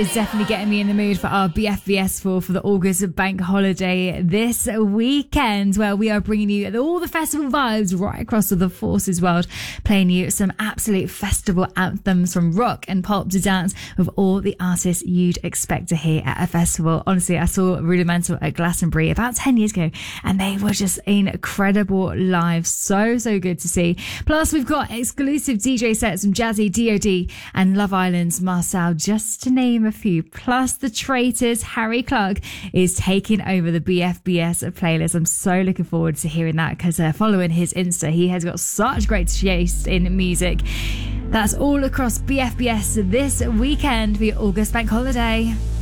It's definitely getting me in the mood for our BFBS for the August bank holiday this weekend, where we are bringing you all the festival vibes right across the Forces world, playing you some absolute festival anthems from rock and pop to dance with all the artists you'd expect to hear at a festival. Honestly, I saw Rudimental at Glastonbury about 10 years ago and they were just incredible live. So good to see. Plus, we've got exclusive DJ sets from Jazzy, DOD and Love Island's Marcel, just to name a few. Plus, the Traitors, Harry Clark, is taking over the BFBS playlist. I'm so looking forward to hearing that because following his Insta, he has got such great taste in music. That's all across BFBS this weekend for your August bank holiday.